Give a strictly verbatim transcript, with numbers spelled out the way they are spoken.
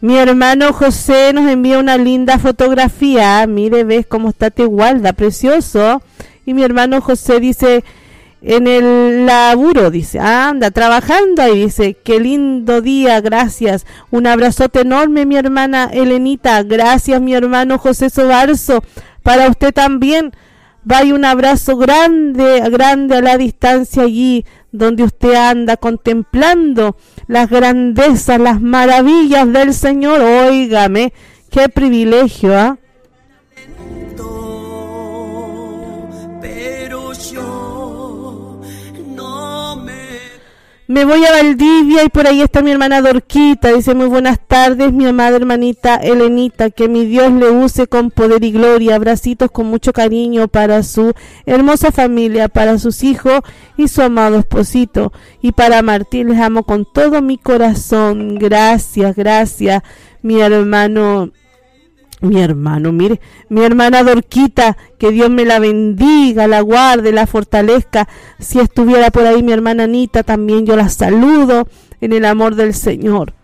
Mi hermano José nos envía una linda fotografía. Mire, ves cómo está Tegualda, precioso. Y mi hermano José dice, en el laburo, dice, anda trabajando ahí, dice, qué lindo día, gracias. Un abrazote enorme, mi hermana Elenita. Gracias, mi hermano José Sobarzo. Para usted también. Vaya un abrazo grande, grande a la distancia allí donde usted anda contemplando las grandezas, las maravillas del Señor. Óigame, qué privilegio, ¿ah? ¿eh? Me voy a Valdivia y por ahí está mi hermana Dorquita. Dice, muy buenas tardes, mi amada hermanita Elenita. Que mi Dios le use con poder y gloria. Abracitos con mucho cariño para su hermosa familia, para sus hijos y su amado esposito. Y para Martín, les amo con todo mi corazón. Gracias, gracias, mi hermano. Mi hermano, mire, mi hermana Dorquita, que Dios me la bendiga, la guarde, la fortalezca. Si estuviera por ahí mi hermana Anita, también yo la saludo en el amor del Señor.